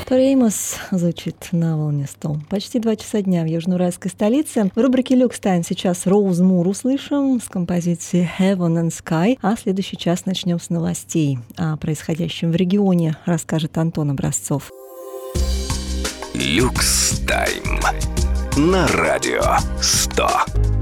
Тореймос звучит на волне 100. Почти 2 часа дня в южноуральской столице. В рубрике «Люкс Тайм» сейчас Роуз Мур услышим с композицией «Heaven and Sky», а следующий час начнем с новостей. О происходящем в регионе расскажет Антон Образцов. «Люкс Тайм» на радио 100.